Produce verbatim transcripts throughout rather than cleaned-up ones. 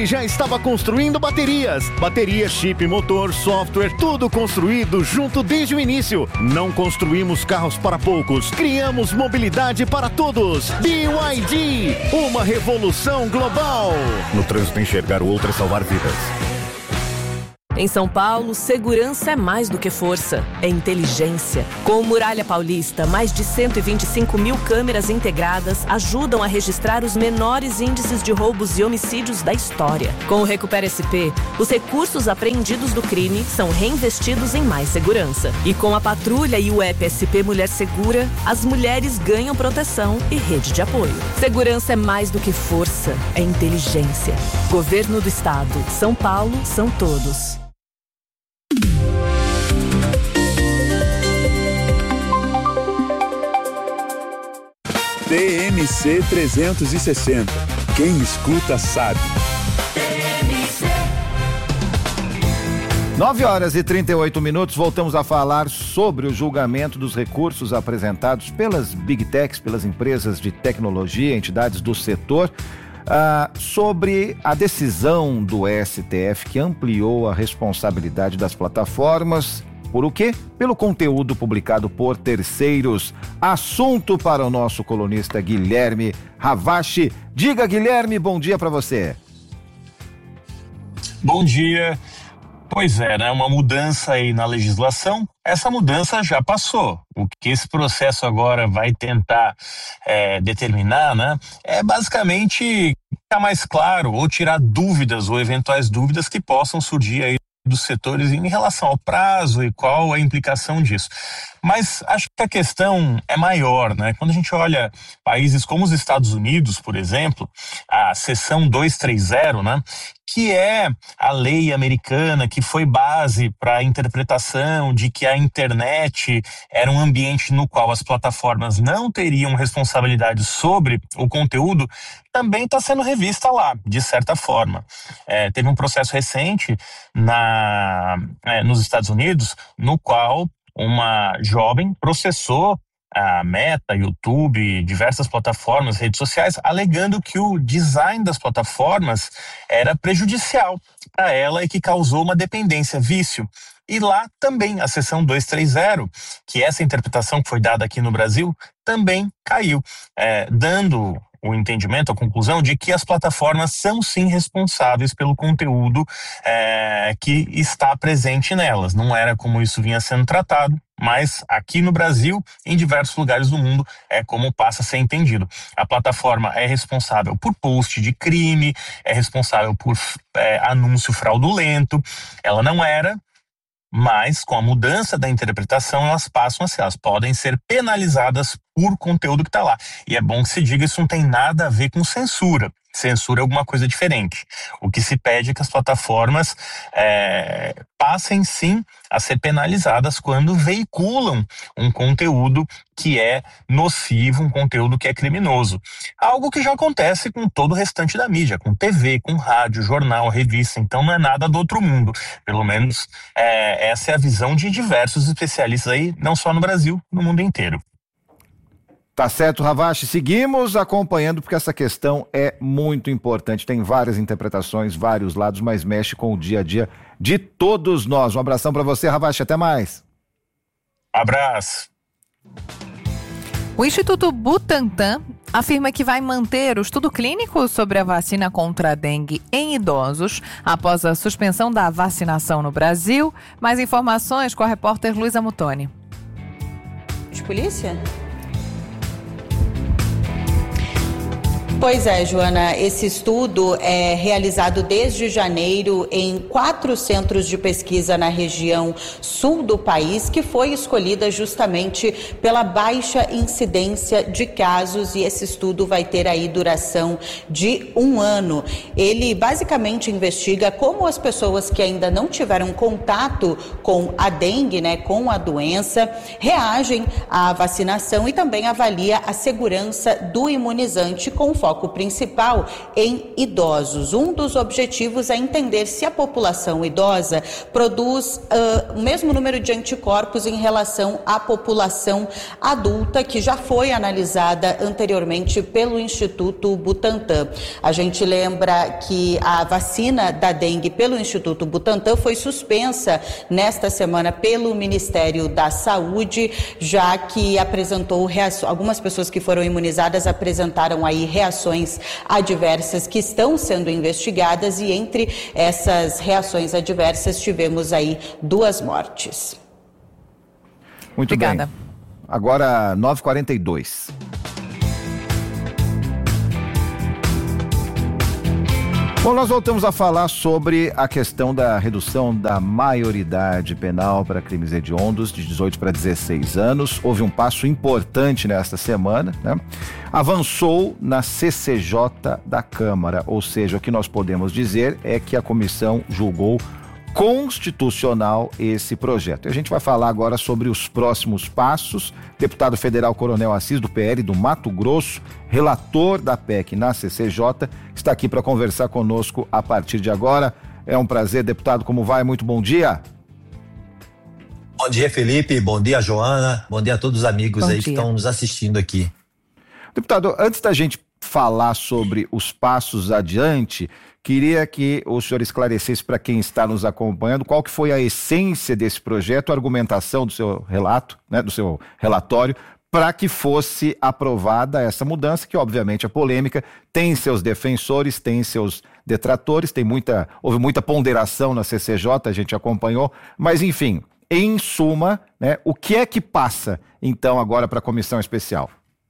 já estava construindo baterias. Bateria, chip, motor, software, tudo construído junto desde o início. Não construímos carros para poucos, criamos mobilidade para todos. B Y D, uma revolução global. No trânsito, enxergar o outro é salvar vidas. Em São Paulo, segurança é mais do que força, é inteligência. Com o Muralha Paulista, mais de cento e vinte e cinco mil câmeras integradas ajudam a registrar os menores índices de roubos e homicídios da história. Com o Recupera S P, os recursos apreendidos do crime são reinvestidos em mais segurança. E com a patrulha e o app S P Mulher Segura, as mulheres ganham proteção e rede de apoio. Segurança é mais do que força, é inteligência. Governo do Estado, São Paulo, são todos. T M C trezentos e sessenta. Quem escuta sabe. nove horas e trinta e oito minutos, voltamos a falar sobre o julgamento dos recursos apresentados pelas Big Techs, pelas empresas de tecnologia, entidades do setor, ah, sobre a decisão do S T F que ampliou a responsabilidade das plataformas. Por o quê? Pelo conteúdo publicado por terceiros. Assunto para o nosso colunista Guilherme Ravache. Diga, Guilherme, bom dia para você. Bom dia. Pois é, né? Uma mudança aí na legislação. Essa mudança já passou. O que esse processo agora vai tentar é, determinar, né? É basicamente ficar mais claro ou tirar dúvidas ou eventuais dúvidas que possam surgir aí dos setores em relação ao prazo e qual a implicação disso. Mas acho que a questão é maior, né? Quando a gente olha países como os Estados Unidos, por exemplo, a seção duzentos e trinta, né? Que é a lei americana que foi base para a interpretação de que a internet era um ambiente no qual as plataformas não teriam responsabilidade sobre o conteúdo, também está sendo revista lá, de certa forma. É, teve um processo recente na, é, nos Estados Unidos, no qual uma jovem processou a Meta, YouTube, diversas plataformas, redes sociais, alegando que o design das plataformas era prejudicial para ela e que causou uma dependência, vício. E lá também a seção duzentos e trinta, que essa interpretação que foi dada aqui no Brasil, também caiu, é, dando o entendimento, a conclusão de que as plataformas são sim responsáveis pelo conteúdo é, que está presente nelas. Não era como isso vinha sendo tratado, mas aqui no Brasil, em diversos lugares do mundo, é como passa a ser entendido. A plataforma é responsável por post de crime, é responsável por é, anúncio fraudulento. Ela não era, mas com a mudança da interpretação elas passam a ser, elas podem ser penalizadas por conteúdo que está lá. E é bom que se diga, isso não tem nada a ver com censura. Censura é alguma coisa diferente. O que se pede é que as plataformas é, passem sim a ser penalizadas quando veiculam um conteúdo que é nocivo, um conteúdo que é criminoso. Algo que já acontece com todo o restante da mídia, com T V, com rádio, jornal, revista. Então não é nada do outro mundo. Pelo menos é, essa é a visão de diversos especialistas aí, não só no Brasil, no mundo inteiro. Tá certo, Ravache. Seguimos acompanhando porque essa questão é muito importante. Tem várias interpretações, vários lados, mas mexe com o dia a dia de todos nós. Um abração para você, Ravache. Até mais. Abraço. O Instituto Butantan afirma que vai manter o estudo clínico sobre a vacina contra a dengue em idosos após a suspensão da vacinação no Brasil. Mais informações com a repórter Luísa Mutoni. De polícia? Pois é, Joana, esse estudo é realizado desde janeiro em quatro centros de pesquisa na região sul do país, que foi escolhida justamente pela baixa incidência de casos, e esse estudo vai ter aí duração de um ano. Ele basicamente investiga como as pessoas que ainda não tiveram contato com a dengue, né, com a doença, reagem à vacinação e também avalia a segurança do imunizante com foco foco principal em idosos. Um dos objetivos é entender se a população idosa produz uh, o mesmo número de anticorpos em relação à população adulta, que já foi analisada anteriormente pelo Instituto Butantan. A gente lembra que a vacina da dengue pelo Instituto Butantan foi suspensa nesta semana pelo Ministério da Saúde, já que apresentou reações, algumas pessoas que foram imunizadas apresentaram aí reações adversas que estão sendo investigadas, e entre essas reações adversas tivemos aí duas mortes. Muito Obrigada. bem. Agora, nove e quarenta e dois. Bom, nós voltamos a falar sobre a questão da redução da maioridade penal para crimes hediondos de dezoito para dezesseis anos. Houve um passo importante nesta semana, né? Avançou na C C J da Câmara, ou seja, o que nós podemos dizer é que a comissão julgou constitucional esse projeto. E a gente vai falar agora sobre os próximos passos. Deputado federal Coronel Assis, do P L do Mato Grosso, relator da P E C na C C J, está aqui para conversar conosco a partir de agora. É um prazer, deputado, como vai? Muito bom dia. Bom dia, Felipe, bom dia, Joana, bom dia a todos os amigos Bom aí dia. que estão nos assistindo aqui. Deputado, antes da gente falar sobre os passos adiante, queria que o senhor esclarecesse para quem está nos acompanhando qual que foi a essência desse projeto, a argumentação do seu relato, né, do seu relatório, para que fosse aprovada essa mudança, que obviamente é polêmica, tem seus defensores, tem seus detratores, tem muita, houve muita ponderação na C C J, a gente acompanhou, mas enfim, em suma, né, o que é que passa então agora para a comissão especial?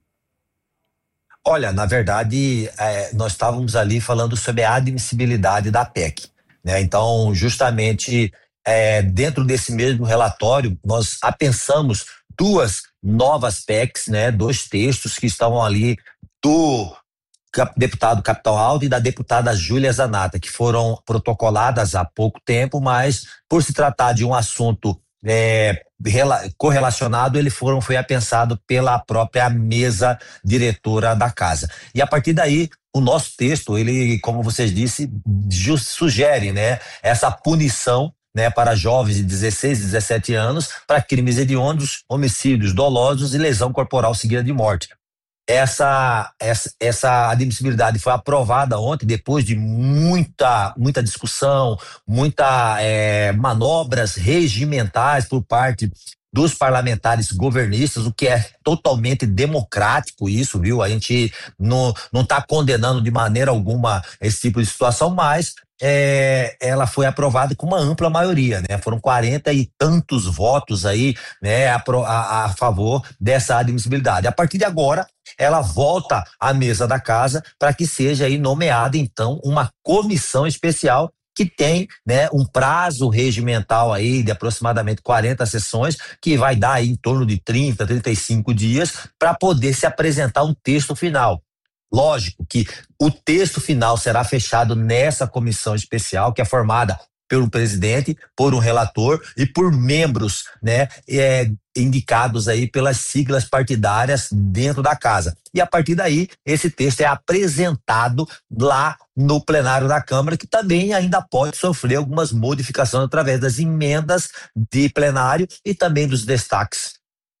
Olha, na verdade, é, nós estávamos ali falando sobre a admissibilidade da P E C, né? Então, justamente, é, dentro desse mesmo relatório, nós apensamos duas novas P E Cs, né? Dois textos que estavam ali do cap- deputado Capitão Aldo e da deputada Júlia Zanata, que foram protocoladas há pouco tempo, mas por se tratar de um assunto É, rela- correlacionado, ele foram, foi apensado pela própria mesa diretora da casa. E a partir daí, o nosso texto, ele, como vocês disse, ju- sugere, né, essa punição, né, para jovens de dezesseis, dezessete anos, para crimes hediondos, homicídios dolosos e lesão corporal seguida de morte. Essa, essa, essa admissibilidade foi aprovada ontem, depois de muita, muita discussão, muita é, manobras regimentais por parte dos parlamentares governistas, o que é totalmente democrático isso, viu? A gente não não está condenando de maneira alguma esse tipo de situação, mas é, ela foi aprovada com uma ampla maioria, né? Foram quarenta e tantos votos aí, né, a, a, a favor dessa admissibilidade. A partir de agora, ela volta à mesa da casa para que seja aí nomeada, então, uma comissão especial que tem, né, um prazo regimental aí de aproximadamente quarenta sessões, que vai dar aí em torno de trinta, trinta e cinco dias para poder se apresentar um texto final. Lógico que o texto final será fechado nessa comissão especial, que é formada pelo presidente, por um relator e por membros, né, é, indicados aí pelas siglas partidárias dentro da casa. E a partir daí, esse texto é apresentado lá no plenário da Câmara, que também ainda pode sofrer algumas modificações através das emendas de plenário e também dos destaques.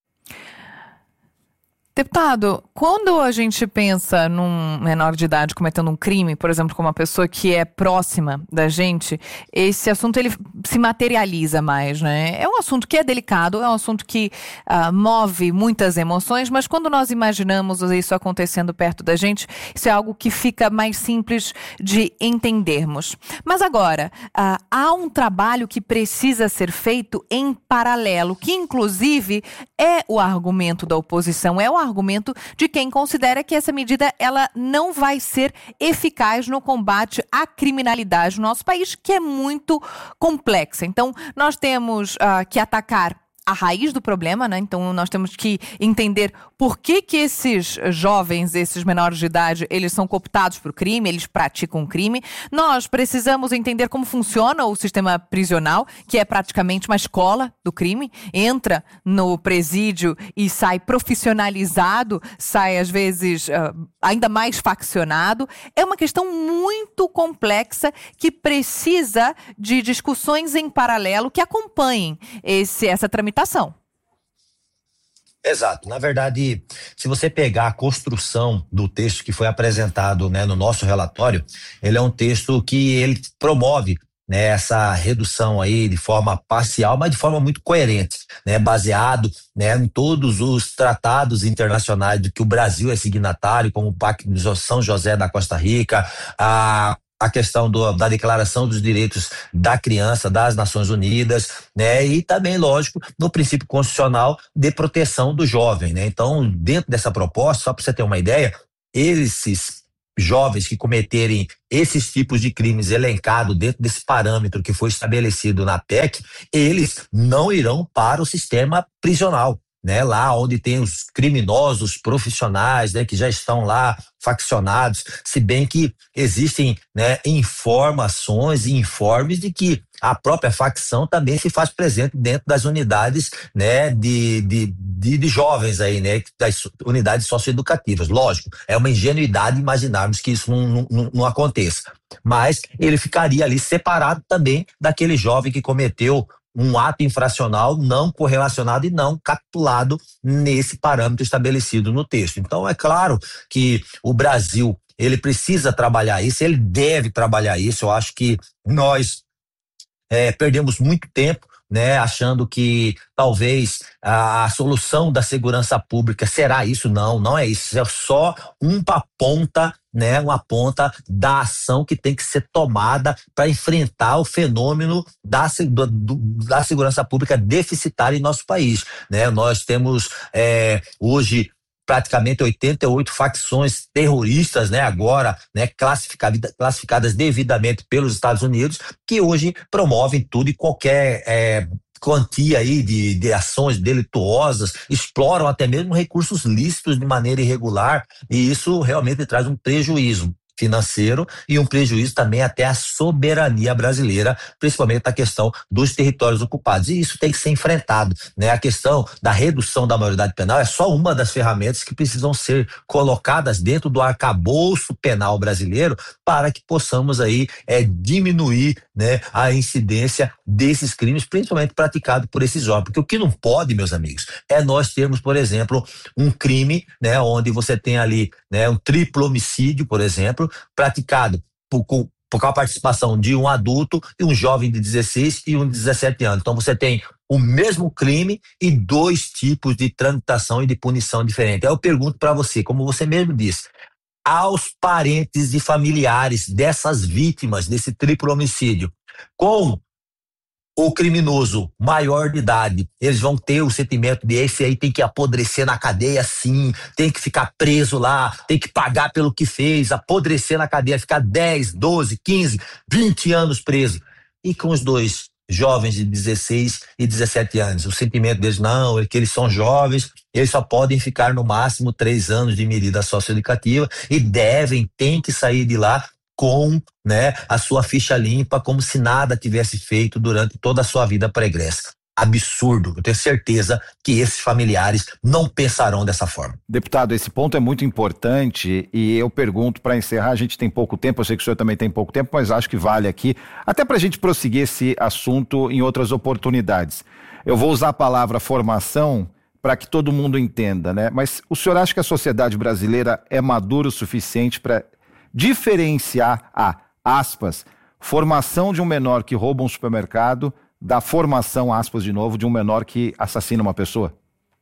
Deputado, quando a gente pensa num menor de idade cometendo um crime, por exemplo, com uma pessoa que é próxima da gente, esse assunto ele se materializa mais, né? É um assunto que é delicado, é um assunto que uh, move muitas emoções, mas quando nós imaginamos isso acontecendo perto da gente, isso é algo que fica mais simples de entendermos. Mas agora, uh, há um trabalho que precisa ser feito em paralelo, que inclusive é o argumento da oposição, é o argumento de quem considera que essa medida ela não vai ser eficaz no combate à criminalidade no nosso país, que é muito complexa. Então, nós temos uh, que atacar a raiz do problema, né? Então nós temos que entender por que que esses jovens, esses menores de idade, eles são cooptados para o crime, eles praticam crime. Nós precisamos entender como funciona o sistema prisional, que é praticamente uma escola do crime. Entra no presídio e sai profissionalizado, sai às vezes uh, ainda mais faccionado. É uma questão muito complexa que precisa de discussões em paralelo que acompanhem esse, essa tramitação. Exato. Na verdade, se você pegar a construção do texto que foi apresentado, né, no nosso relatório, ele é um texto que ele promove, né, essa redução aí de forma parcial, mas de forma muito coerente, né, baseado, né, em todos os tratados internacionais do que o Brasil é signatário, como o Pacto de São José da Costa Rica, a a questão do, da Declaração dos Direitos da Criança das Nações Unidas, né, e também, lógico, no princípio constitucional de proteção do jovem, né. Então, dentro dessa proposta, só para você ter uma ideia, esses jovens que cometerem esses tipos de crimes elencados dentro desse parâmetro que foi estabelecido na P E C, eles não irão para o sistema prisional, né, lá onde tem os criminosos profissionais, né, que já estão lá faccionados, se bem que existem, né, informações e informes de que a própria facção também se faz presente dentro das unidades, né, de, de, de, de jovens aí, né, das unidades socioeducativas. Lógico, é uma ingenuidade imaginarmos que isso não, não, não aconteça, mas ele ficaria ali separado também daquele jovem que cometeu um ato infracional não correlacionado e não capitulado nesse parâmetro estabelecido no texto. Então, é claro que o Brasil, ele precisa trabalhar isso, ele deve trabalhar isso. Eu acho que nós é, perdemos muito tempo, né, achando que talvez a, a solução da segurança pública será isso. Não, não é isso. É só uma ponta, né, uma ponta da ação que tem que ser tomada para enfrentar o fenômeno da, do, da segurança pública deficitária em nosso país, né? Nós temos é, hoje praticamente oitenta e oito facções terroristas, né, agora, né, classificadas, classificadas devidamente pelos Estados Unidos, que hoje promovem tudo e qualquer é, quantia aí de, de ações delituosas, exploram até mesmo recursos lícitos de maneira irregular, e isso realmente traz um prejuízo financeiro e um prejuízo também até à soberania brasileira, principalmente na questão dos territórios ocupados. E isso tem que ser enfrentado, né? A questão da redução da maioridade penal é só uma das ferramentas que precisam ser colocadas dentro do arcabouço penal brasileiro para que possamos aí é, diminuir, né, a incidência desses crimes, principalmente praticados por esses jovens. Porque o que não pode, meus amigos, é nós termos, por exemplo, um crime, né, onde você tem ali, né, um triplo homicídio, por exemplo, praticado por, por, com a participação de um adulto e um jovem de dezesseis e um de dezessete anos. Então você tem o mesmo crime e dois tipos de tramitação e de punição diferentes. Aí eu pergunto para você, como você mesmo disse, aos parentes e familiares dessas vítimas desse triplo homicídio, com o criminoso maior de idade, eles vão ter o sentimento de esse aí tem que apodrecer na cadeia sim, tem que ficar preso lá, tem que pagar pelo que fez, apodrecer na cadeia, ficar dez, doze, quinze, vinte anos preso. E com os dois jovens de dezesseis e dezessete anos, o sentimento deles, não, é que eles são jovens, eles só podem ficar no máximo três anos de medida socioeducativa e devem, tem que sair de lá com, né, a sua ficha limpa, como se nada tivesse feito durante toda a sua vida pregressa. Absurdo. Eu tenho certeza que esses familiares não pensarão dessa forma. Deputado, esse ponto é muito importante e eu pergunto, para encerrar, a gente tem pouco tempo, eu sei que o senhor também tem pouco tempo, mas acho que vale aqui, até para a gente prosseguir esse assunto em outras oportunidades. Eu vou usar a palavra formação para que todo mundo entenda, né? Mas o senhor acha que a sociedade brasileira é madura o suficiente para diferenciar a, aspas, formação de um menor que rouba um supermercado da formação, aspas de novo, de um menor que assassina uma pessoa?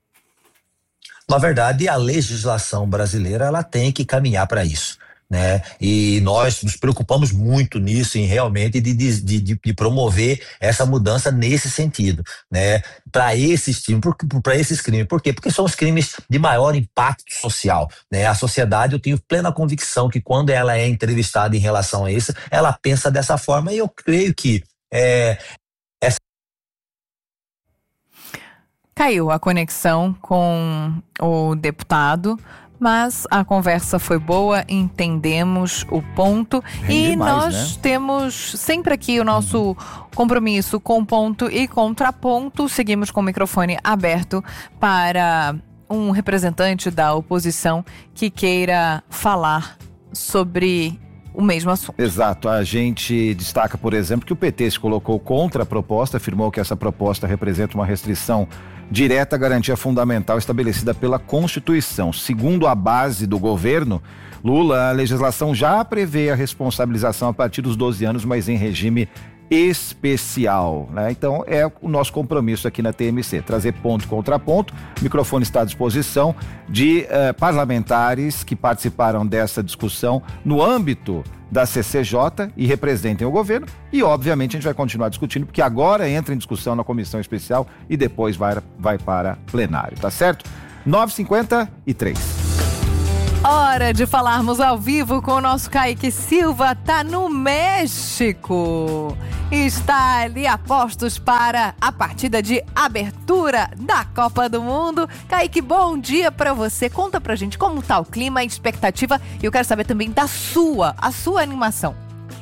Na verdade, a legislação brasileira, ela tem que caminhar para isso, né? E nós nos preocupamos muito nisso, em realmente de, de, de, de promover essa mudança nesse sentido, né? Para esses crimes, para esses crimes, por quê? Porque são os crimes de maior impacto social, né? A sociedade, eu tenho plena convicção que quando ela é entrevistada em relação a isso, ela pensa dessa forma, e eu creio que é, essa Caiu a conexão com o deputado, mas a conversa foi boa, entendemos o ponto. Rende e mais, nós né? temos sempre aqui o nosso compromisso com ponto e contraponto. Seguimos com o microfone aberto para um representante da oposição que queira falar sobre o mesmo assunto. Exato. A gente destaca, por exemplo, que o P T se colocou contra a proposta, afirmou que essa proposta representa uma restrição direta à garantia fundamental estabelecida pela Constituição. Segundo a base do governo Lula, a legislação já prevê a responsabilização a partir dos doze anos, mas em regime especial, né? Então é o nosso compromisso aqui na T M C, trazer ponto contra ponto. O microfone está à disposição de uh, parlamentares que participaram dessa discussão no âmbito da C C J e representem o governo, e obviamente a gente vai continuar discutindo, porque agora entra em discussão na comissão especial e depois vai, vai para plenário, tá certo? nove e cinquenta e três. Hora de falarmos ao vivo com o nosso Kaique Silva, tá no México. Está ali a postos para a partida de abertura da Copa do Mundo. Kaique, bom dia pra você. Conta pra gente como tá o clima, a expectativa, e eu quero saber também da sua, a sua animação.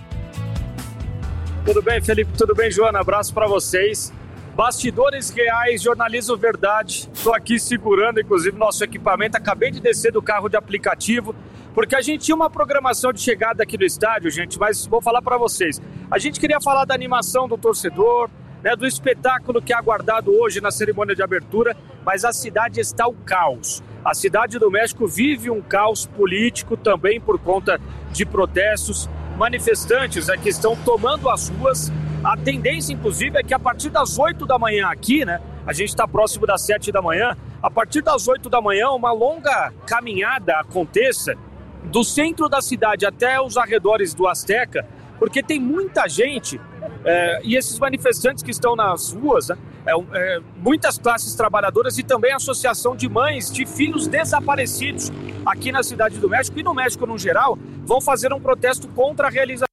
Tudo bem, Felipe? Tudo bem, Joana? Abraço pra vocês. Bastidores reais, jornalismo verdade. Estou aqui segurando, inclusive, nosso equipamento. Acabei de descer do carro de aplicativo, porque a gente tinha uma programação de chegada aqui no estádio, gente, mas vou falar para vocês. A gente queria falar da animação do torcedor, né, do espetáculo que é aguardado hoje na cerimônia de abertura, mas a cidade está o caos. A cidade do México vive um caos político também por conta de protestos. Manifestantes é que estão tomando as ruas. A tendência, inclusive, é que a partir das oito da manhã aqui, né? A gente está próximo das sete da manhã. A partir das oito da manhã, uma longa caminhada aconteça do centro da cidade até os arredores do Azteca, porque tem muita gente é, e esses manifestantes que estão nas ruas, né, é, é, muitas classes trabalhadoras e também a associação de mães de filhos desaparecidos aqui na Cidade do México e no México no geral, vão fazer um protesto contra a realização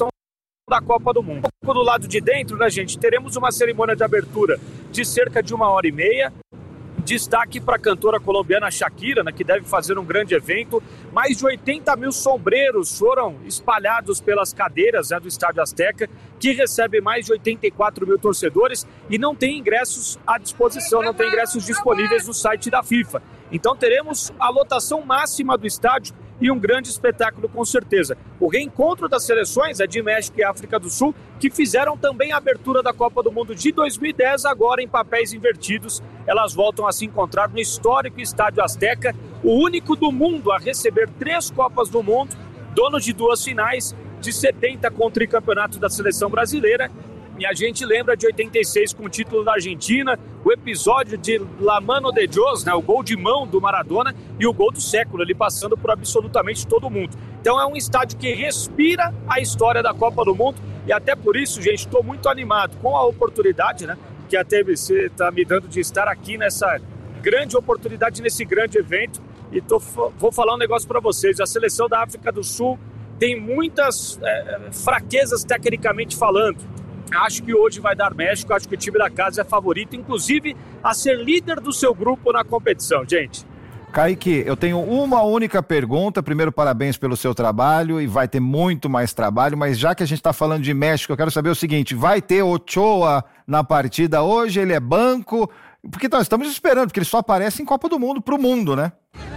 da Copa do Mundo. Do lado de dentro, né, gente, teremos uma cerimônia de abertura de cerca de uma hora e meia. Destaque para a cantora colombiana Shakira, né, que deve fazer um grande evento. Mais de oitenta mil sombreros foram espalhados pelas cadeiras, né, do Estádio Azteca, que recebe mais de oitenta e quatro mil torcedores e não tem ingressos à disposição, não tem ingressos disponíveis no site da FIFA. Então teremos a lotação máxima do estádio e um grande espetáculo com certeza. O reencontro das seleções é de México e África do Sul, que fizeram também a abertura da Copa do Mundo de dois mil e dez, agora em papéis invertidos. Elas voltam a se encontrar no histórico Estádio Azteca, o único do mundo a receber três Copas do Mundo, dono de duas finais, de setenta com o tricampeonato da seleção brasileira. E a gente lembra de oitenta e seis com o título da Argentina, o episódio de La Mano de Dios, né, o gol de mão do Maradona e o gol do século, ele passando por absolutamente todo mundo. Então é um estádio que respira a história da Copa do Mundo e até por isso, gente, estou muito animado com a oportunidade, né, que a T M C está me dando de estar aqui nessa grande oportunidade, nesse grande evento. E tô, vou falar um negócio para vocês, a seleção da África do Sul tem muitas é, fraquezas tecnicamente falando. Acho que hoje vai dar México, acho que o time da casa é favorito, inclusive a ser líder do seu grupo na competição, gente. Kaique, eu tenho uma única pergunta. Primeiro, parabéns pelo seu trabalho e vai ter muito mais trabalho, mas já que a gente está falando de México, eu quero saber o seguinte, vai ter Ochoa na partida hoje? Ele é banco? Porque nós estamos esperando, porque ele só aparece em Copa do Mundo pro mundo, né?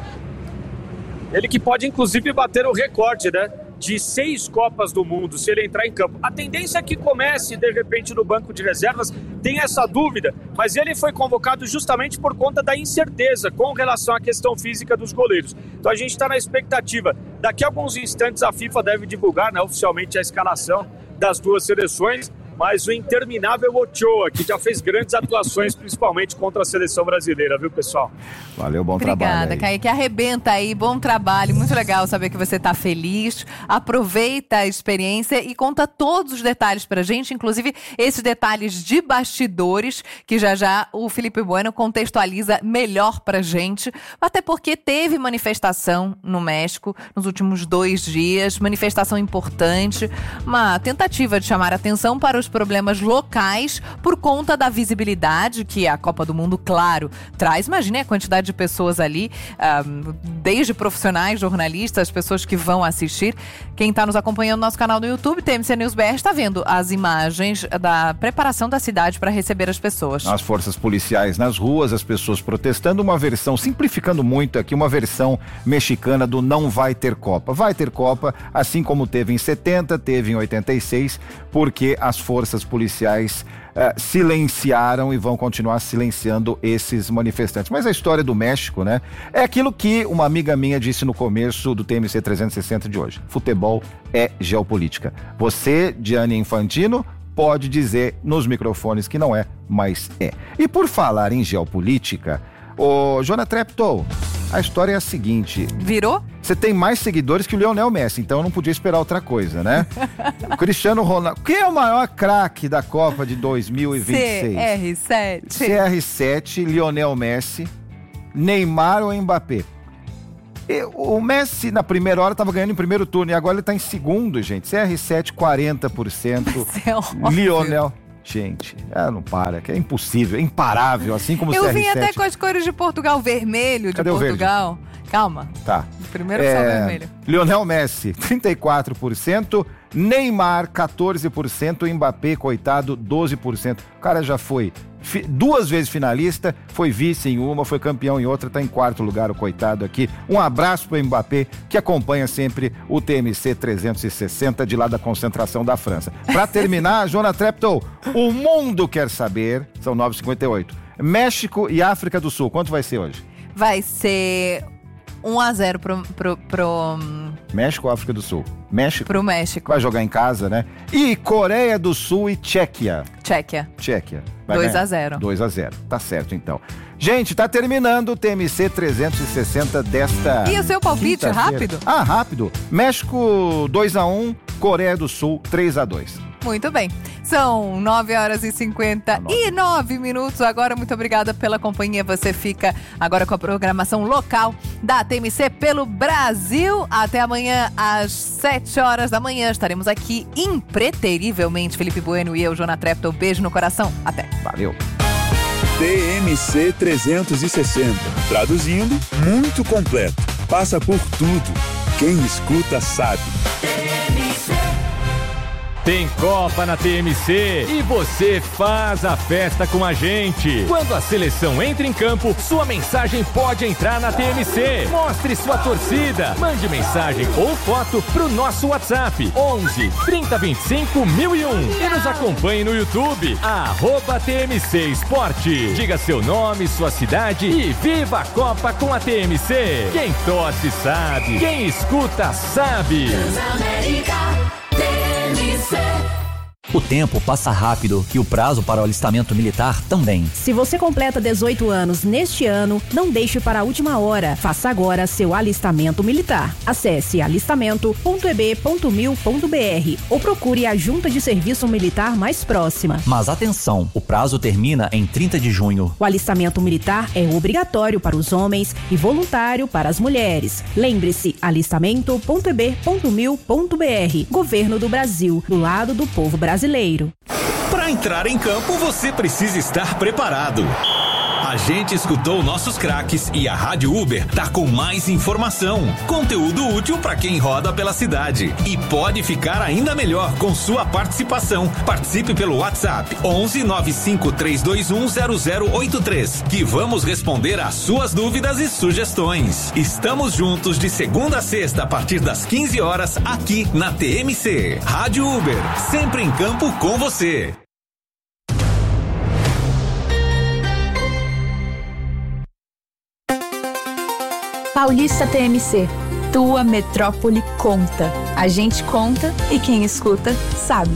Ele que pode, inclusive, bater o recorde, né? De seis Copas do Mundo, se ele entrar em campo. A tendência é que comece, de repente, no banco de reservas, tem essa dúvida, mas ele foi convocado justamente por conta da incerteza com relação à questão física dos goleiros. Então a gente está na expectativa. Daqui a alguns instantes a FIFA deve divulgar, né, oficialmente a escalação das duas seleções, mas o interminável Ochoa, que já fez grandes atuações, principalmente contra a seleção brasileira, viu, pessoal? Valeu, bom Obrigada, trabalho. Obrigada, Kaique. Arrebenta aí, bom trabalho. Muito legal saber que você está feliz. Aproveita a experiência e conta todos os detalhes pra gente, inclusive esses detalhes de bastidores, que já já o Felipe Bueno contextualiza melhor pra gente. Até porque teve manifestação no México nos últimos dois dias, manifestação importante, uma tentativa de chamar atenção para os os problemas locais por conta da visibilidade que a Copa do Mundo, claro, traz. Imagine a quantidade de pessoas ali, um, desde profissionais, jornalistas, pessoas que vão assistir. Quem está nos acompanhando no nosso canal no YouTube, T M C News B R, está vendo as imagens da preparação da cidade para receber as pessoas. As forças policiais nas ruas, as pessoas protestando, uma versão, simplificando muito aqui, uma versão mexicana do não vai ter Copa. Vai ter Copa, assim como teve em setenta, teve em oitenta e seis, porque as forças policiais uh, silenciaram e vão continuar silenciando esses manifestantes. Mas a história do México, né, é aquilo que uma amiga minha disse no começo do T M C trezentos e sessenta de hoje. Futebol é geopolítica. Você, Gianni Infantino, pode dizer nos microfones que não é, mas é. E por falar em geopolítica, ô Jonah Treptow, a história é a seguinte. Virou? Você tem mais seguidores que o Lionel Messi, então eu não podia esperar outra coisa, né? O Cristiano Ronaldo. Quem é o maior craque da Copa de dois mil e vinte e seis? C R sete. C R sete, Lionel Messi, Neymar ou Mbappé? E o Messi, na primeira hora, estava ganhando em primeiro turno, e agora ele está em segundo, gente. C R sete, quarenta por cento. É Lionel... Gente, é, não para, que é impossível, é imparável, assim como o Eu C R sete. vim até com as cores de Portugal, vermelho de Cadê o Portugal. verde? Calma. Tá. Primeiro é, só vermelho. Lionel Messi, trinta e quatro por cento, Neymar, quatorze por cento, Mbappé, coitado, doze por cento. O cara já foi fi, duas vezes finalista, foi vice em uma, foi campeão em outra, tá em quarto lugar o coitado aqui. Um abraço pro Mbappé, que acompanha sempre o T M C trezentos e sessenta de lá da concentração da França. Pra terminar, Jonah Treptow, o mundo quer saber, são nove e cinquenta e oito, México e África do Sul, quanto vai ser hoje? Vai ser um a zero pro, pro, pro... México ou África do Sul? México? Pro México. Vai jogar em casa, né? E Coreia do Sul e Tchequia? Tchequia. Tchequia. dois a zero. dois a zero. Tá certo, então. Gente, tá terminando o T M C trezentos e sessenta desta... E o seu palpite, rápido? Ah, rápido. México dois a um, Coreia do Sul três a dois. Muito bem. São nove horas e cinquenta e nove minutos. Agora, muito obrigada pela companhia. Você fica agora com a programação local da T M C pelo Brasil. Até amanhã, às sete horas da manhã. Estaremos aqui impreterivelmente. Felipe Bueno e eu, Jonah Treptow. Beijo no coração. Até. Valeu. T M C trezentos e sessenta. Traduzindo, muito completo. Passa por tudo. Quem escuta sabe. Tem Copa na T M C e você faz a festa com a gente. Quando a seleção entra em campo, sua mensagem pode entrar na T M C. Mostre sua torcida. Mande mensagem ou foto pro nosso WhatsApp onze, trinta, vinte e cinco, mil e um e nos acompanhe no YouTube, arroba T M C Esporte. Diga seu nome, sua cidade e viva a Copa com a T M C. Quem torce sabe, quem escuta sabe. O tempo passa rápido e o prazo para o alistamento militar também. Se você completa dezoito anos neste ano, não deixe para a última hora. Faça agora seu alistamento militar. Acesse alistamento ponto e b ponto mil ponto b r ou procure a junta de serviço militar mais próxima. Mas atenção, o prazo termina em trinta de junho. O alistamento militar é obrigatório para os homens e voluntário para as mulheres. Lembre-se, alistamento ponto e b ponto mil ponto b r. Governo do Brasil, do lado do povo brasileiro. Para entrar em campo, você precisa estar preparado. A gente escutou nossos craques e a Rádio Uber tá com mais informação, conteúdo útil para quem roda pela cidade. E pode ficar ainda melhor com sua participação. Participe pelo WhatsApp onze, nove cinco três dois um, zero zero oito três, que vamos responder às suas dúvidas e sugestões. Estamos juntos de segunda a sexta a partir das quinze horas aqui na T M C. Rádio Uber, sempre em campo com você. Paulista T M C, tua metrópole conta. A gente conta e quem escuta sabe.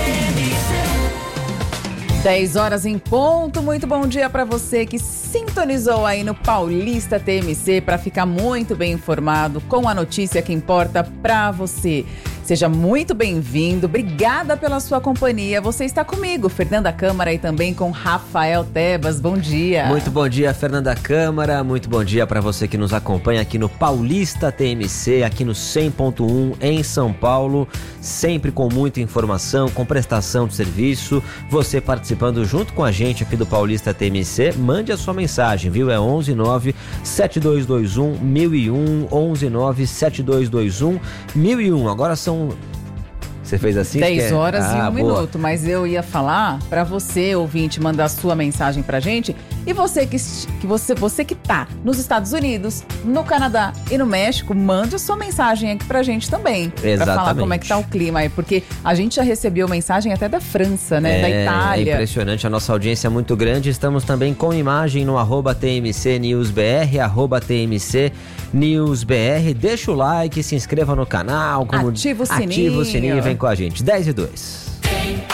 dez horas em ponto, muito bom dia para você que sintonizou aí no Paulista T M C para ficar muito bem informado com a notícia que importa para você. Seja muito bem-vindo, obrigada pela sua companhia. Você está comigo, Fernanda Câmara, e também com Rafael Tebas. Bom dia. Muito bom dia, Fernanda Câmara. Muito bom dia para você que nos acompanha aqui no Paulista T M C, aqui no cem ponto um em São Paulo, sempre com muita informação, com prestação de serviço. Você participando junto com a gente aqui do Paulista T M C, mande a sua mensagem, viu? É onze nove sete dois dois um mil e um, onze nove sete dois dois um mil e um. Agora são... Você fez assim? dez horas ah, e um boa. minuto, mas eu ia falar para você, ouvinte, mandar sua mensagem pra gente. E você que, que você, você que tá nos Estados Unidos, no Canadá e no México, mande a sua mensagem aqui pra gente também. Exatamente. Pra falar como é que tá o clima aí, porque a gente já recebeu mensagem até da França, né? É, da Itália. É impressionante, a nossa audiência é muito grande. Estamos também com imagem no arroba T M C News B R, arroba T M C News B R. Deixa o like, se inscreva no canal. Como ativa o sininho. Ativa o sininho e vem com a gente. dez e dois.